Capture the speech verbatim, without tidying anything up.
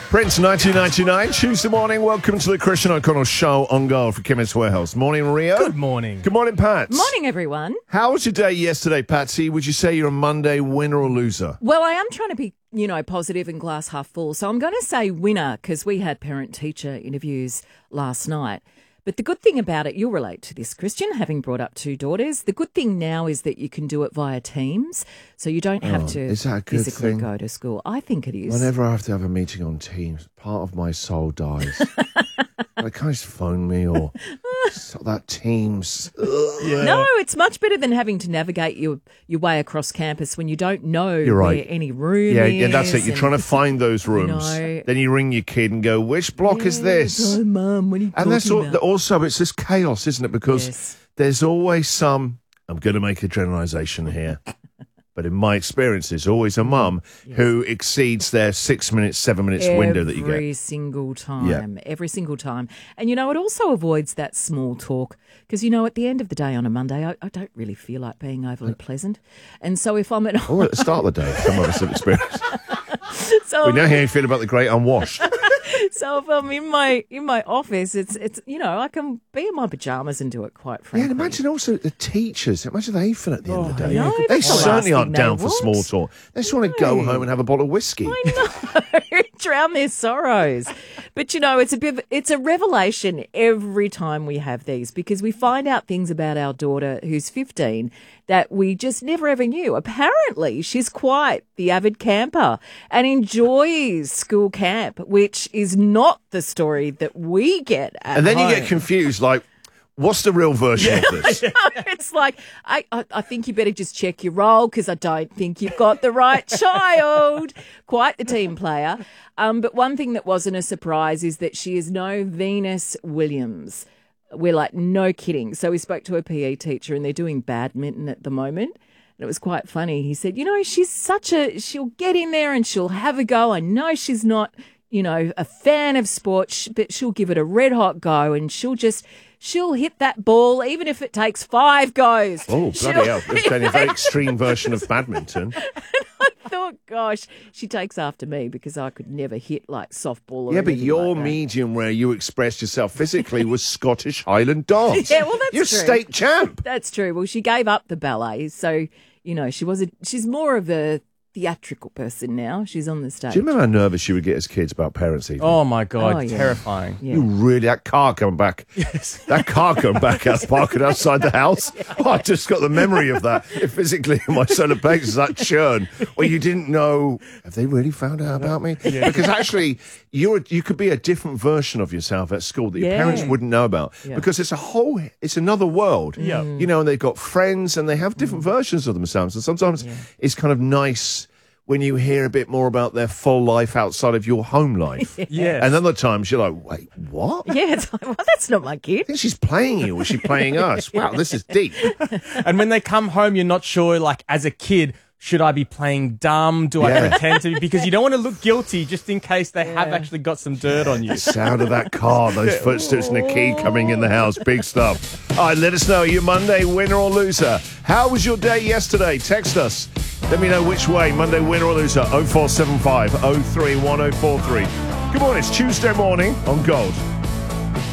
Prince, nineteen ninety-nine, Tuesday morning. Welcome to the Christian O'Connell Show on Gold for Chemist Warehouse. Morning, Rio. Good morning. Good morning, Pat. Morning, everyone. How was your day yesterday, Patsy? Would you say you're a Monday winner or loser? Well, I am trying to be, you know, positive and glass half full. So I'm going to say winner because we had parent-teacher interviews last night. But the good thing about it, you'll relate to this, Christian, having brought up two daughters. The good thing now is that you can do it via Teams, so you don't have Oh, to is that a good physically thing? go to school. I think it is. Whenever I have to have a meeting on Teams, part of my soul dies. Like, can't you just phone me or stop that Teams? Yeah. No, it's much better than having to navigate your, your way across campus when you don't know You're right. where any room Yeah, is. yeah, that's it. You're and- trying to find those rooms. know. Then you ring your kid and go, which block is this? Oh, Mum, what are you And that's all, talking about? also, it's this chaos, isn't it? Because Yes. there's always some, I'm going to make a generalization here, but in my experience, there's always a mum who exceeds their six minutes, seven minutes window that you Every get. single time. Every single time. And, you know, it also avoids that small talk because, you know, at the end of the day on a Monday, I, I don't really feel like being overly pleasant. And so if I'm at Oh, at the start of the day, some of us have experienced. so, We know how you feel about the great unwashed. so if I'm in my in my office, it's, it's you know, I can be in my pajamas and do it quite Yeah, frankly. and imagine also the teachers. Imagine they feel at the end of the day. no, they that's the last certainly thing aren't they down for want. small talk. They just want to go home and have a bottle of whiskey. I know, drown their sorrows. But you know, it's a bit of, it's a revelation every time we have these because we find out things about our daughter who's fifteen that we just never ever knew. Apparently, she's quite the avid camper and enjoys school camp, which is not the story that we get at And then you home. get confused, like, what's the real version of this? It's like, I, I, I think you better just check your role because I don't think you've got the right child. Quite the team player. Um, but one thing that wasn't a surprise is that she is no Venus Williams. We're like, no kidding. So we spoke to a P E teacher and they're doing badminton at the moment. And it was quite funny. He said, you know, she's such a, she'll get in there and she'll have a go. I know she's not, you know, a fan of sport, sh- but she'll give it a red hot go and she'll just, she'll hit that ball even if it takes five goes. Oh, She'll- bloody hell. It's a very extreme version of badminton. I thought, gosh, she takes after me because I could never hit like softball or Yeah, but anything your like that. medium where you expressed yourself physically was Scottish Highland dance. Yeah, well, that's You're true. state champ. That's true. Well, she gave up the ballet, so you know she was a, she's more of a theatrical person now. She's on the stage. Do you remember how nervous you would get as kids about parents evening? Oh, my God. Oh, yeah. Terrifying. Yeah. You really, that car coming back. Yes. That car coming back out, parking outside the house. Oh, I just got the memory of that. It physically in my solar plexus, that churn where you didn't know, have they really found out about me? Yeah. Because actually, you're, you could be a different version of yourself at school that your Yeah. parents wouldn't know about. Yeah. Because it's a whole, it's another world. Yeah. You know, and they've got friends and they have different versions of themselves. And sometimes it's kind of nice when you hear a bit more about their full life outside of your home life. Yes. And other times you're like, wait, what? Yeah, it's like, well, that's not my kid. I think she's playing you or is she playing us? Wow, this is deep. And when they come home, you're not sure, like, as a kid, should I be playing dumb? Do I Yeah. pretend to be? Because you don't want to look guilty just in case they have Yeah. actually got some dirt on you. Sound of that car, those footsteps and the key coming in the house. Big stuff. All right, let us know. Are you Monday winner or loser? How was your day yesterday? Text us. Let me know which way. Monday winner or loser. oh four seven five oh three one oh four three. Good morning. It's Tuesday morning on Gold.